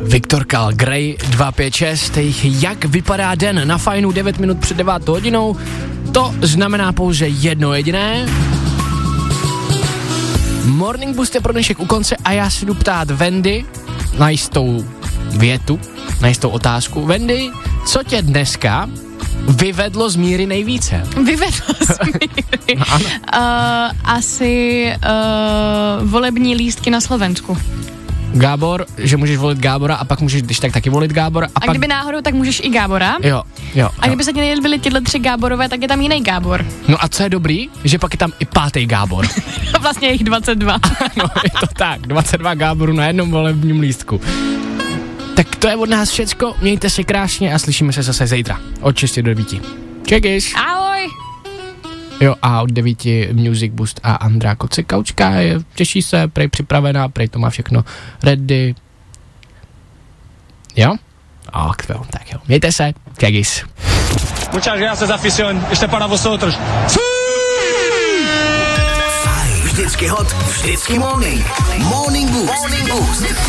Viktor Kal, Grey 256, jak vypadá den na Fajnu 9 minut před 9 hodinou, to znamená pouze jedno jediné. Morning Boost je pro dnešek u konce a já si jdu ptát Wendy na jistou větu, na jistou otázku. Wendy, co tě dneska vyvedlo z míry nejvíce? Vyvedlo z míry? No, ano. Asi volební lístky na Slovensku. Gábor, že můžeš volit Gábora a pak můžeš když tak taky volit Gábora. A kdyby náhodou, tak můžeš i Gábora. Jo. A kdyby se ti nelíbily tyhle 3 Gáborové, tak je tam jiný Gábor. No a co je dobrý, že pak je tam i 5. Gábor. Vlastně je jich 22. No, je to tak, 22 Gáborů na jednom volebním lístku. Tak to je od nás všecko, mějte se krásně a slyšíme se zase zítra od 6 do 9. Čekys. Ahoj. Jo a od 9 Music Boost a Andrá Kocekaučka těší se, prej připravená, prej to má všechno ready. Jo? Tak jo, mějte se, Čekys. Muchas gracias, afición. Este para vosotros. Vždycky hot, vždycky morning. Morning Boost.